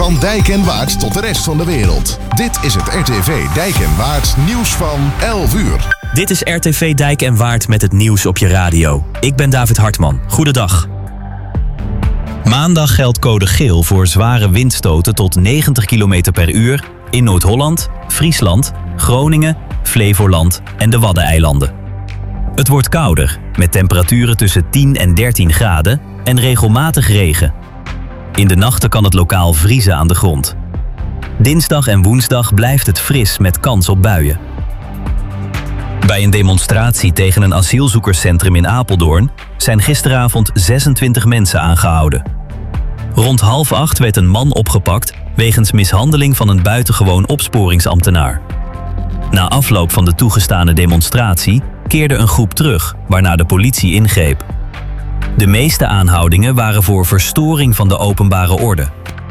Van Dijk en Waard tot de rest van de wereld. Dit is het RTV Dijk en Waard nieuws van 11 uur. Dit is RTV Dijk en Waard met het nieuws op je radio. Ik ben David Hartman. Goedendag. Maandag geldt code geel voor zware windstoten tot 90 km per uur in Noord-Holland, Friesland, Groningen, Flevoland en de Waddeneilanden. Het wordt kouder, met temperaturen tussen 10 en 13 graden en regelmatig regen. In de nachten kan het lokaal vriezen aan de grond. Dinsdag en woensdag blijft het fris met kans op buien. Bij een demonstratie tegen een asielzoekerscentrum in Apeldoorn zijn gisteravond 26 mensen aangehouden. Rond 7:30 werd een man opgepakt wegens mishandeling van een buitengewoon opsporingsambtenaar. Na afloop van de toegestane demonstratie keerde een groep terug, waarna de politie ingreep. De meeste aanhoudingen waren voor verstoring van de openbare orde.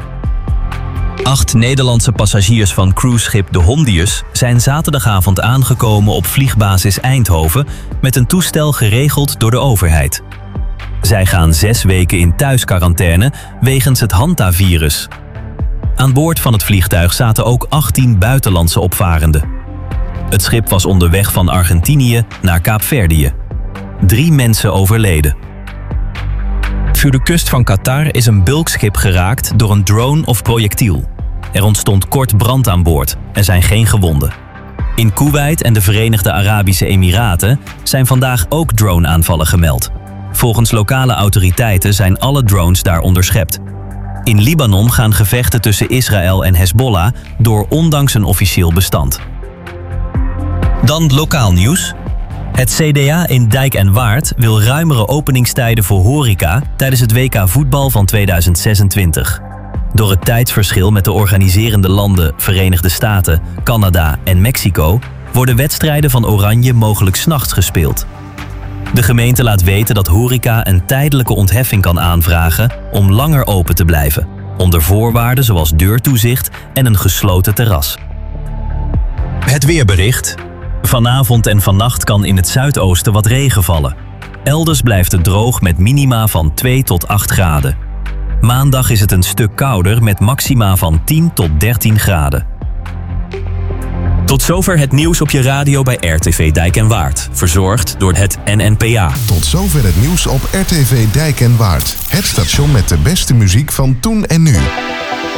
8 Nederlandse passagiers van cruiseschip de Hondius zijn zaterdagavond aangekomen op vliegbasis Eindhoven met een toestel geregeld door de overheid. Zij gaan 6 weken in thuisquarantaine wegens het hantavirus. Aan boord van het vliegtuig zaten ook 18 buitenlandse opvarenden. Het schip was onderweg van Argentinië naar Kaapverdië. 3 mensen overleden. Voor de kust van Qatar is een bulkschip geraakt door een drone of projectiel. Er ontstond kort brand aan boord en zijn geen gewonden. In Koeweit en de Verenigde Arabische Emiraten zijn vandaag ook drone-aanvallen gemeld. Volgens lokale autoriteiten zijn alle drones daar onderschept. In Libanon gaan gevechten tussen Israël en Hezbollah door ondanks een officieel bestand. Dan lokaal nieuws. Het CDA in Dijk en Waard wil ruimere openingstijden voor horeca tijdens het WK voetbal van 2026. Door het tijdsverschil met de organiserende landen Verenigde Staten, Canada en Mexico worden wedstrijden van Oranje mogelijk 's nachts gespeeld. De gemeente laat weten dat horeca een tijdelijke ontheffing kan aanvragen om langer open te blijven, onder voorwaarden zoals deurtoezicht en een gesloten terras. Het weerbericht. Vanavond en vannacht kan in het zuidoosten wat regen vallen. Elders blijft het droog met minima van 2 tot 8 graden. Maandag is het een stuk kouder met maxima van 10 tot 13 graden. Tot zover het nieuws op je radio bij RTV Dijk en Waard. Verzorgd door het NNPA. Tot zover het nieuws op RTV Dijk en Waard. Het station met de beste muziek van toen en nu.